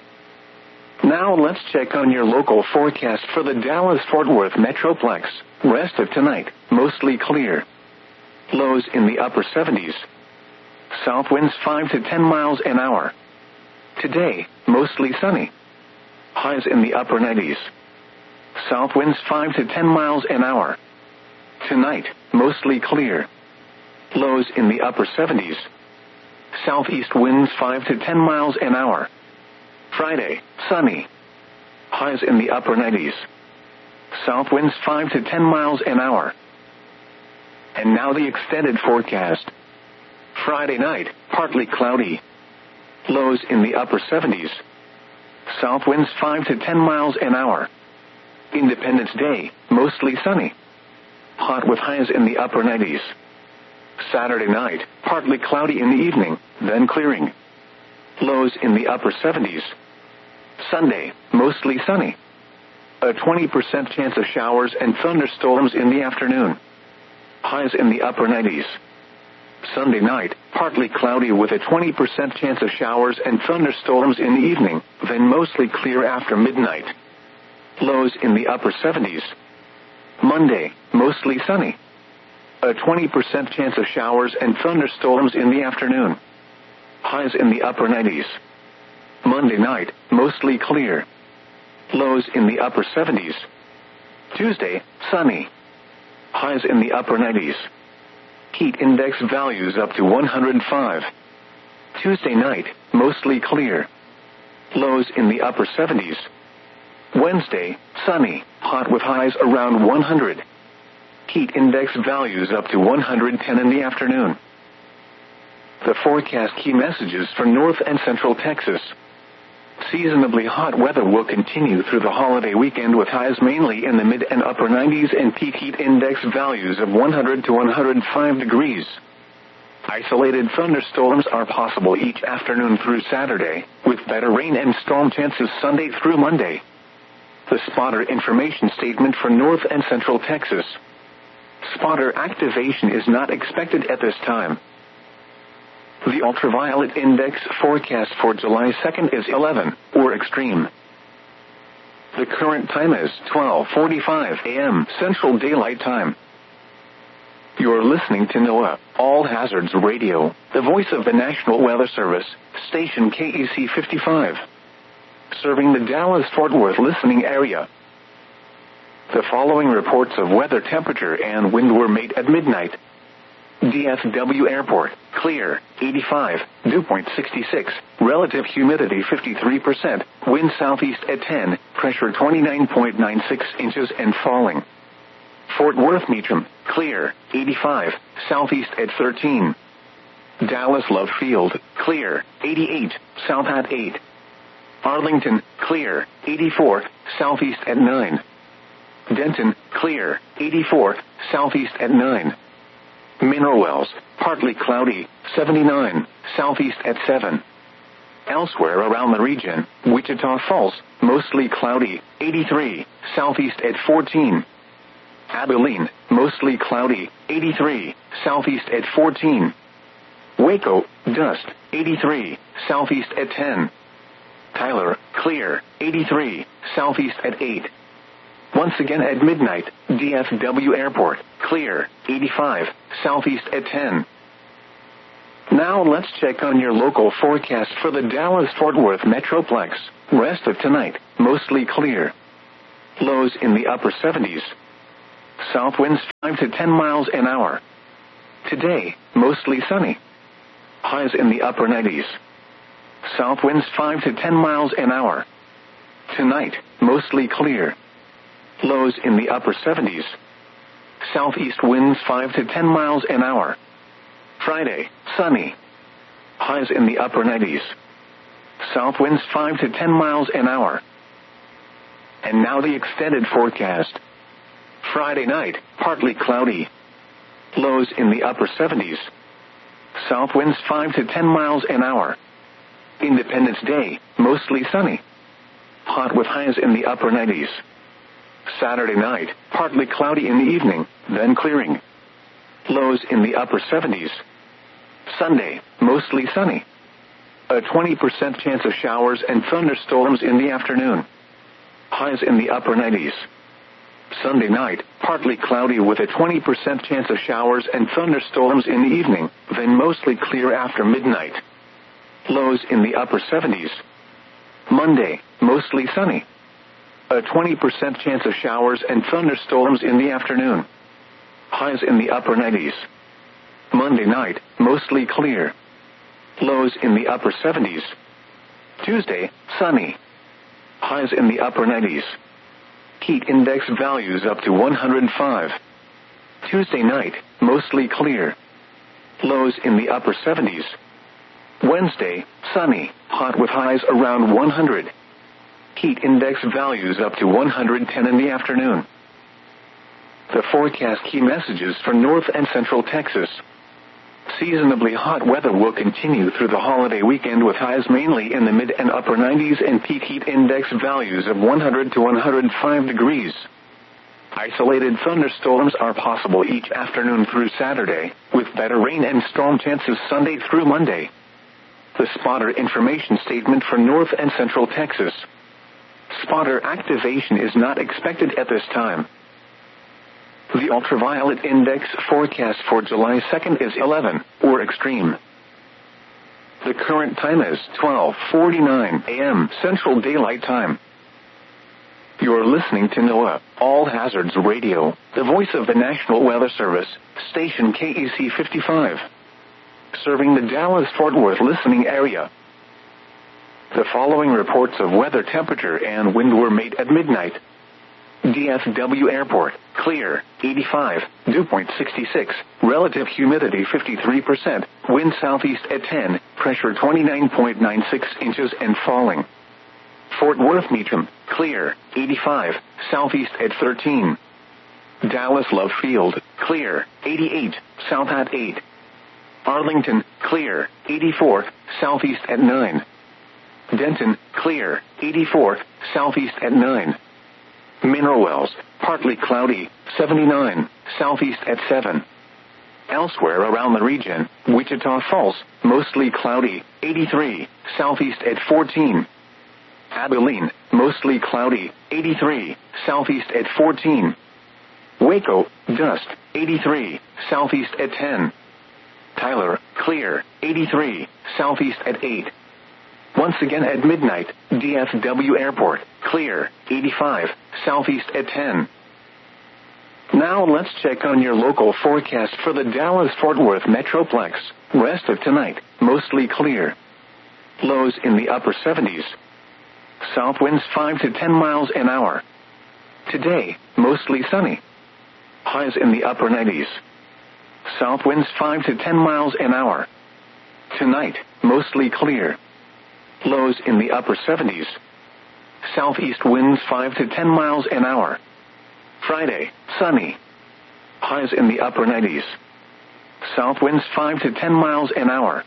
Now let's check on your local forecast for the Dallas-Fort Worth Metroplex. Rest of tonight, mostly clear. Lows in the upper seventies. South winds five to ten miles an hour. Today, mostly sunny. Highs in the upper nineties. South winds five to ten miles an hour. Tonight, mostly clear. Lows in the upper seventies. Southeast winds five to ten miles an hour. Friday, sunny. Highs in the upper nineties. South winds five to ten miles an hour. And now the extended forecast. Friday night, partly cloudy. Lows in the upper seventies. South winds five to ten miles an hour. Independence Day, mostly sunny. Hot with highs in the upper nineties. Saturday night, partly cloudy in the evening, then clearing. Lows in the upper seventies. Sunday, mostly sunny. A twenty percent chance of showers and thunderstorms in the afternoon. Highs in the upper nineties. Sunday night, partly cloudy with a twenty percent chance of showers and thunderstorms in the evening, then mostly clear after midnight. Lows in the upper seventies. Monday, mostly sunny. A twenty percent chance of showers and thunderstorms in the afternoon. Highs in the upper nineties. Monday night, mostly clear. Lows in the upper seventies. Tuesday, sunny. Highs in the upper nineties. Heat index values up to one hundred five. Tuesday night, mostly clear. Lows in the upper seventies. Wednesday, sunny, hot with highs around one hundred. Heat index values up to one hundred ten in the afternoon. The forecast key messages for North and Central Texas. Seasonably hot weather will continue through the holiday weekend with highs mainly in the mid and upper nineties and peak heat index values of one hundred to one hundred five degrees. Isolated thunderstorms are possible each afternoon through Saturday, with better rain and storm chances Sunday through Monday. The spotter information statement for North and Central Texas. Spotter activation is not expected at this time. The ultraviolet index forecast for July second is eleven, or extreme. The current time is twelve forty-five a.m. Central Daylight Time. You're listening to NOAA, All Hazards Radio, the voice of the National Weather Service, station K E C fifty-five. Serving the Dallas-Fort Worth listening area. The following reports of weather temperature and wind were made at midnight. D F W Airport, clear, eighty-five, dew point sixty-six, relative humidity fifty-three percent, wind southeast at ten, pressure twenty-nine point nine six inches and falling. Fort Worth Meacham, clear, eighty-five, southeast at thirteen. Dallas Love Field, clear, eighty-eight, south at eight. Arlington, clear, eighty-four, southeast at nine. Denton, clear, eighty-four, southeast at nine. Mineral Wells, partly cloudy, seventy-nine, southeast at seven. Elsewhere around the region, Wichita Falls, mostly cloudy, eighty-three, southeast at fourteen. Abilene, mostly cloudy, eighty-three, southeast at fourteen. Waco, dust, eighty-three, southeast at ten. Tyler, clear, eighty-three, southeast at eight. Once again at midnight, D F W Airport, clear, eighty-five, southeast at ten. Now let's check on your local forecast for the Dallas-Fort Worth Metroplex. Rest of tonight, mostly clear. Lows in the upper seventies. South winds five to ten miles an hour. Today, mostly sunny. Highs in the upper nineties. South winds five to ten miles an hour. Tonight, mostly clear. Lows in the upper seventies. Southeast winds five to ten miles an hour. Friday, sunny. Highs in the upper nineties. South winds five to ten miles an hour. And now the extended forecast. Friday night, partly cloudy. Lows in the upper seventies. South winds five to ten miles an hour. Independence Day, mostly sunny. Hot with highs in the upper nineties. Saturday night, partly cloudy in the evening, then clearing. Lows in the upper seventies. Sunday, mostly sunny. A twenty percent chance of showers and thunderstorms in the afternoon. Highs in the upper nineties. Sunday night, partly cloudy with a twenty percent chance of showers and thunderstorms in the evening, then mostly clear after midnight. Lows in the upper seventies. Monday, mostly sunny. A twenty percent chance of showers and thunderstorms in the afternoon. Highs in the upper nineties. Monday night, mostly clear. Lows in the upper seventies. Tuesday, sunny. Highs in the upper nineties. Heat index values up to one hundred five. Tuesday night, mostly clear. Lows in the upper seventies. Wednesday, sunny, hot with highs around one hundred. Heat index values up to one hundred ten in the afternoon. The forecast key messages for North and Central Texas. Seasonably hot weather will continue through the holiday weekend with highs mainly in the mid and upper nineties and peak heat index values of one hundred to one hundred five degrees. Isolated thunderstorms are possible each afternoon through Saturday, with better rain and storm chances Sunday through Monday. The spotter information statement for North and Central Texas. Spotter activation is not expected at this time. The ultraviolet index forecast for July second is eleven, or extreme. The current time is twelve forty-nine a m Central Daylight Time. You're listening to NOAA, All Hazards Radio, the voice of the National Weather Service, station K E C fifty-five. Serving the Dallas-Fort Worth listening area. The following reports of weather temperature and wind were made at midnight. D F W Airport, clear, eighty-five, dew point sixty-six, relative humidity fifty-three percent, wind southeast at ten, pressure twenty-nine point nine six inches and falling. Fort Worth Meacham, clear, eighty-five, southeast at thirteen. Dallas Love Field, clear, eighty-eight, south at eight. Arlington, clear, eighty-four, southeast at nine. Denton, clear, eighty-four, southeast at nine. Mineral Wells, partly cloudy, seventy-nine, southeast at seven. Elsewhere around the region, Wichita Falls, mostly cloudy, eighty-three, southeast at fourteen. Abilene, mostly cloudy, eighty-three, southeast at fourteen. Waco, dust, eighty-three, southeast at ten. Tyler, clear, eighty-three, southeast at eight. Once again at midnight, D F W Airport, clear, eighty-five, southeast at ten. Now let's check on your local forecast for the Dallas-Fort Worth Metroplex. Rest of tonight, mostly clear. Lows in the upper seventies. South winds five to ten miles an hour. Today, mostly sunny. Highs in the upper nineties. South winds five to ten miles an hour. Tonight, mostly clear. Lows in the upper seventies. Southeast winds five to ten miles an hour. Friday, sunny. Highs in the upper nineties. South winds five to ten miles an hour.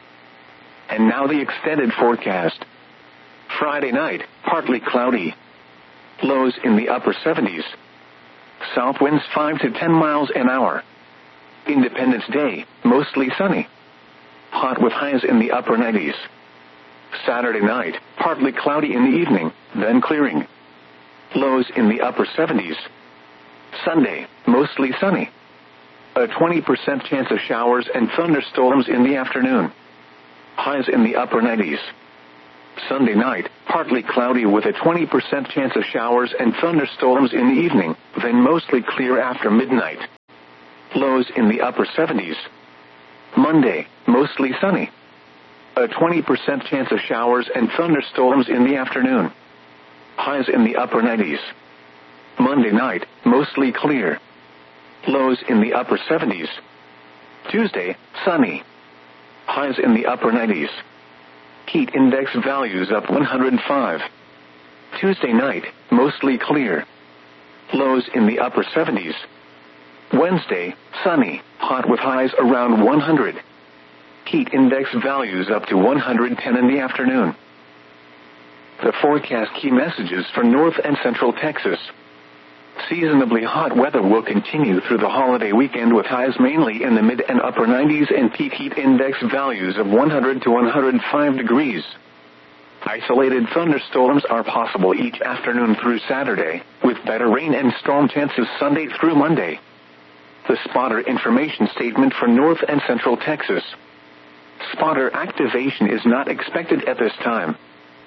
And now the extended forecast. Friday night, partly cloudy. Lows in the upper seventies. South winds five to ten miles an hour. Independence Day, mostly sunny. Hot with highs in the upper nineties. Saturday night, partly cloudy in the evening, then clearing. Lows in the upper seventies. Sunday, mostly sunny. A twenty percent chance of showers and thunderstorms in the afternoon. Highs in the upper nineties. Sunday night, partly cloudy with a twenty percent chance of showers and thunderstorms in the evening, then mostly clear after midnight. Lows in the upper seventies. Monday, mostly sunny. A twenty percent chance of showers and thunderstorms in the afternoon. Highs in the upper nineties. Monday night, mostly clear. Lows in the upper seventies. Tuesday, sunny. Highs in the upper nineties. Heat index values up one hundred five. Tuesday night, mostly clear. Lows in the upper seventies. Wednesday, sunny, hot with highs around one hundred. Heat index values up to one hundred ten in the afternoon. The forecast key messages for North and Central Texas. Seasonably hot weather will continue through the holiday weekend with highs mainly in the mid and upper nineties and peak heat index values of one hundred to one hundred five degrees. Isolated thunderstorms are possible each afternoon through Saturday, with better rain and storm chances Sunday through Monday. The spotter information statement for North and Central Texas. Spotter activation is not expected at this time.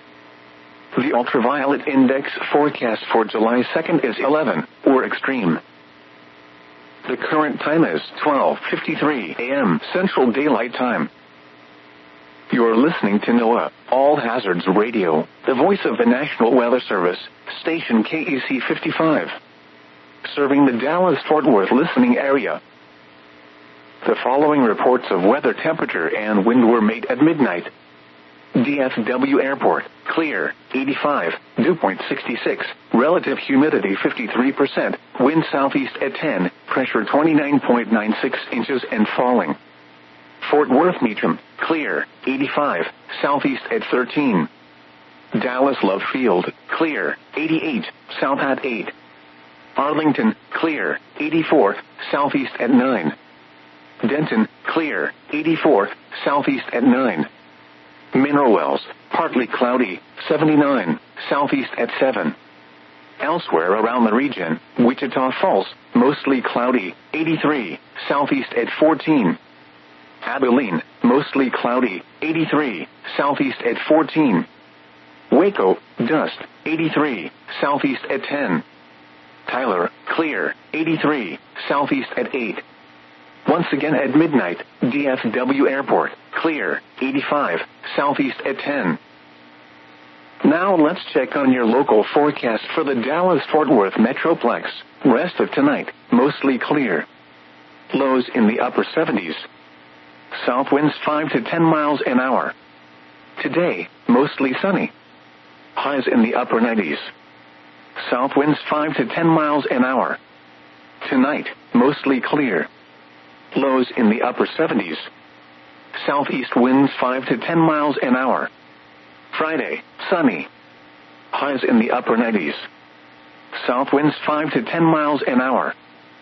The ultraviolet index forecast for July second is eleven, or extreme. The current time is twelve fifty-three a.m. Central Daylight Time. You're listening to NOAA, All Hazards Radio, the voice of the National Weather Service, station K E C fifty-five. Serving the Dallas-Fort Worth listening area. The following reports of weather temperature and wind were made at midnight. D F W Airport, clear, eighty-five, dew point sixty-six, relative humidity fifty-three percent, wind southeast at ten, pressure twenty-nine point nine six inches and falling. Fort Worth Meacham, clear, eighty-five, southeast at thirteen. Dallas Love Field, clear, eighty-eight, south at eight. Arlington, clear, eighty-fourth, southeast at nine. Denton, clear, eighty-fourth, southeast at nine. Mineral Wells, partly cloudy, seventy-nine, southeast at seven. Elsewhere around the region, Wichita Falls, mostly cloudy, eighty-three, southeast at fourteen. Abilene, mostly cloudy, eighty-three, southeast at fourteen. Waco, dust, eighty-three, southeast at ten. Tyler, clear, eighty-three, southeast at eight. Once again at midnight, D F W Airport, clear, eighty-five, southeast at ten. Now let's check on your local forecast for the Dallas-Fort Worth Metroplex. Rest of tonight, mostly clear. Lows in the upper seventies. South winds five to ten miles an hour. Today, mostly sunny. Highs in the upper nineties. South winds five to ten miles an hour. Tonight, mostly clear. Lows in the upper seventies. Southeast winds five to ten miles an hour. Friday, sunny. Highs in the upper nineties. South winds five to ten miles an hour.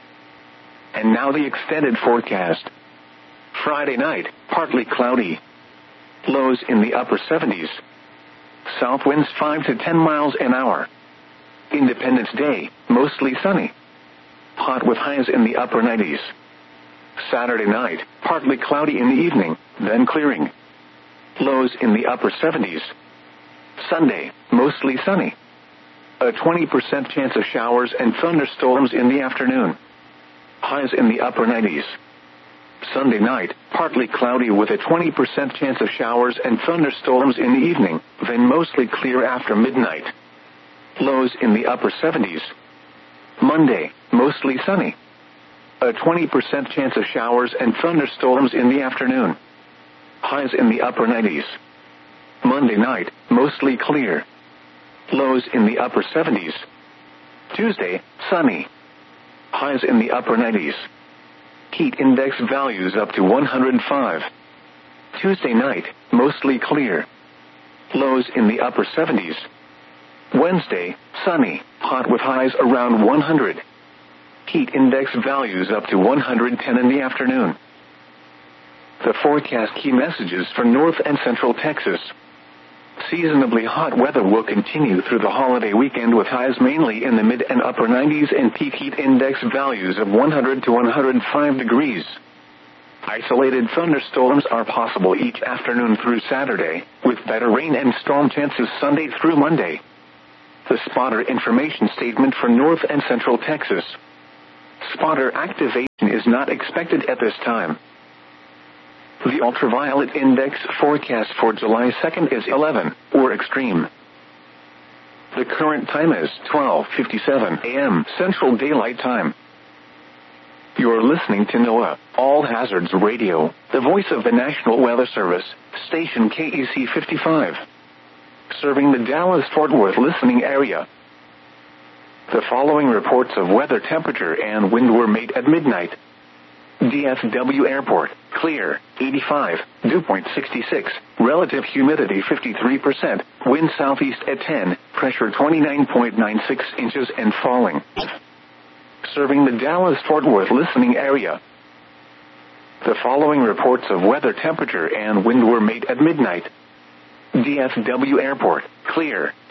And now the extended forecast. Friday night, partly cloudy. Lows in the upper seventies. South winds five to ten miles an hour. Independence Day, mostly sunny. Hot with highs in the upper nineties. Saturday night, partly cloudy in the evening, then clearing. Lows in the upper seventies. Sunday, mostly sunny. A twenty percent chance of showers and thunderstorms in the afternoon. Highs in the upper nineties. Sunday night, partly cloudy with a twenty percent chance of showers and thunderstorms in the evening, then mostly clear after midnight. Lows in the upper seventies. Monday, mostly sunny. A twenty percent chance of showers and thunderstorms in the afternoon. Highs in the upper nineties. Monday night, mostly clear. Lows in the upper seventies. Tuesday, sunny. Highs in the upper nineties. Heat index values up to one hundred five. Tuesday night, mostly clear. Lows in the upper seventies. Wednesday, sunny, hot with highs around one hundred. Heat index values up to one hundred ten in the afternoon. The forecast key messages for North and Central Texas. unseasonably hot weather will continue through the holiday weekend with highs mainly in the mid and upper nineties and peak heat index values of one hundred to one hundred five degrees. Isolated thunderstorms are possible each afternoon through Saturday, with better rain and storm chances Sunday through Monday. The spotter information statement for North and Central Texas. Spotter activation is not expected at this time. The ultraviolet index forecast for July second is eleven, or extreme. The current time is twelve fifty-seven a m Central Daylight Time. You're listening to NOAA, All Hazards Radio, the voice of the National Weather Service, station K E C fifty-five. Serving the Dallas-Fort Worth listening area. The following reports of weather temperature and wind were made at midnight. D F W Airport, clear, eighty-five, dew point sixty-six, relative humidity fifty-three percent, wind southeast at ten, pressure twenty-nine point nine six inches and falling. Serving the Dallas-Fort Worth listening area. The following reports of weather temperature and wind were made at midnight. D F W Airport, clear,